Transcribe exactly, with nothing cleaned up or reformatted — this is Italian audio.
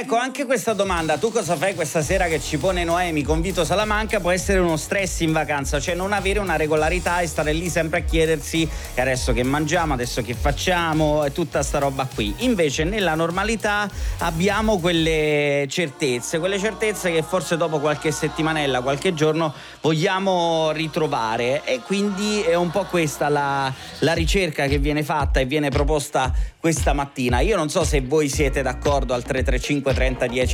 Ecco, anche questa domanda, tu cosa fai questa sera, che ci pone Noemi con Vito Salamanca, può essere uno stress in vacanza, cioè non avere una regolarità e stare lì sempre a chiedersi e adesso che mangiamo, adesso che facciamo e tutta sta roba qui. Invece nella normalità abbiamo quelle certezze, quelle certezze che forse dopo qualche settimanella, qualche giorno vogliamo ritrovare, e quindi è un po' questa la, la ricerca che viene fatta e viene proposta questa mattina. Io non so se voi siete d'accordo al tre tre cinque trenta dieci